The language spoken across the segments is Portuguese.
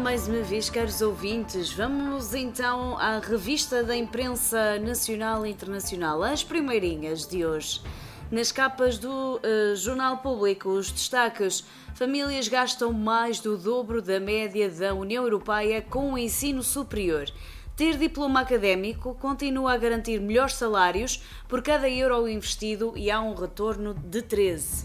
mais uma vez, caros ouvintes. Vamos então à revista da imprensa nacional e internacional, as primeirinhas de hoje. Nas capas do Jornal Público, os destaques: famílias gastam mais do dobro da média da União Europeia com o ensino superior. Ter diploma académico continua a garantir melhores salários por cada euro investido e há um retorno de 13.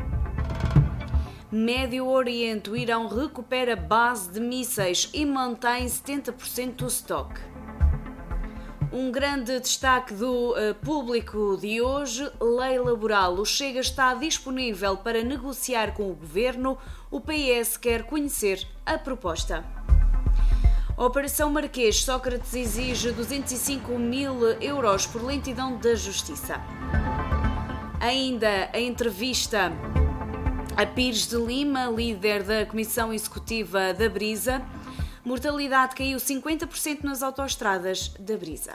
Médio Oriente, o Irão recupera base de mísseis e mantém 70% do estoque. Um grande destaque do Público de hoje: lei laboral. O Chega está disponível para negociar com o governo. O PS quer conhecer a proposta. Operação Marquês. Sócrates exige 205 mil euros por lentidão da justiça. Ainda a entrevista a Pires de Lima, líder da Comissão Executiva da Brisa. Mortalidade caiu 50% nas autoestradas da Brisa.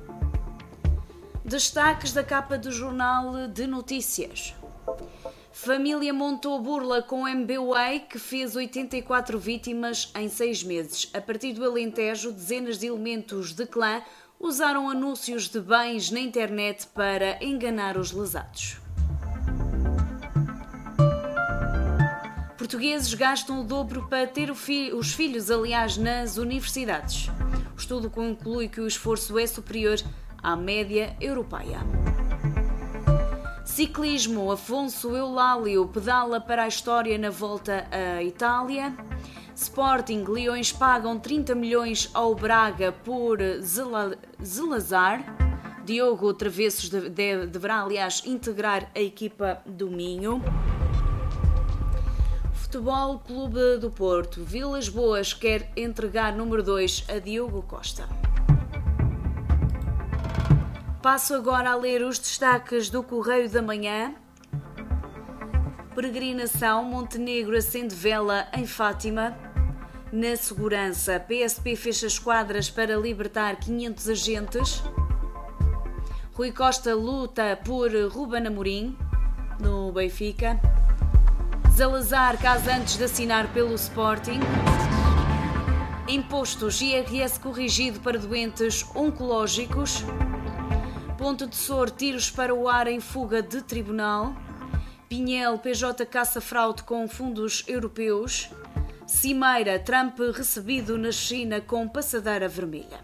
Destaques da capa do Jornal de Notícias. Família montou burla com MBWay que fez 84 vítimas em 6 meses. A partir do Alentejo, dezenas de elementos de clã usaram anúncios de bens na internet para enganar os lesados. Portugueses gastam o dobro para ter os filhos, aliás, nas universidades. O estudo conclui que o esforço é superior à média europeia. Ciclismo. Afonso Eulálio pedala para a história na volta à Itália. Sporting. Leões pagam 30 milhões ao Braga por Zalazar. Diogo Travessos deverá, aliás, integrar a equipa do Minho. Futebol Clube do Porto. Vilas Boas quer entregar número 2 a Diogo Costa. Passo agora a ler os destaques do Correio da Manhã. Peregrinação. Montenegro acende vela em Fátima. Na segurança, PSP fecha esquadras para libertar 500 agentes. Rui Costa luta por Ruben Amorim no Benfica. Zalazar casa antes de assinar pelo Sporting. Impostos. IRS corrigido para doentes oncológicos. Ponto de Sor. Tiros para o ar em fuga de tribunal. Pinhel. PJ caça fraude com fundos europeus. Cimeira. Trump recebido na China com passadeira vermelha.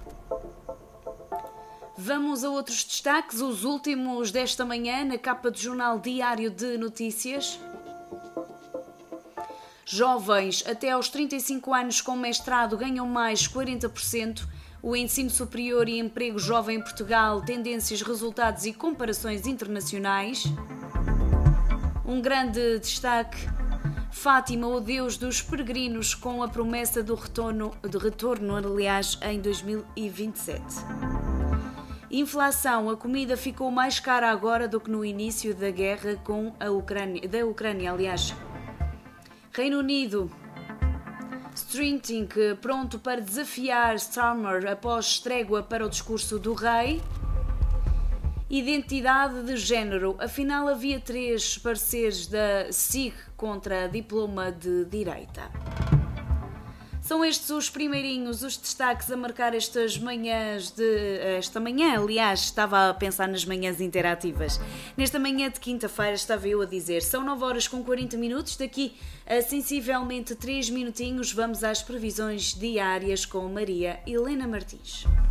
Vamos a outros destaques, os últimos desta manhã, na capa do Jornal Diário de Notícias. Jovens até aos 35 anos com mestrado ganham mais 40%. O ensino superior e emprego jovem em Portugal, tendências, resultados e comparações internacionais. Um grande destaque: Fátima, o Deus dos peregrinos, com a promessa de retorno, aliás, em 2027. Inflação. A comida ficou mais cara agora do que no início da guerra com a Ucrânia, aliás. Reino Unido. Strinting pronto para desafiar Starmer após trégua para o discurso do rei. Identidade de género. Afinal, havia 3 pareceres da SIG contra diploma de direita. São estes os primeirinhos, os destaques a marcar estas manhãs esta manhã, aliás, estava a pensar nas manhãs interativas. Nesta manhã de quinta-feira estava eu a dizer, são 9 horas com 40 minutos, daqui a sensivelmente 3 minutinhos vamos às previsões diárias com Maria Helena Martins.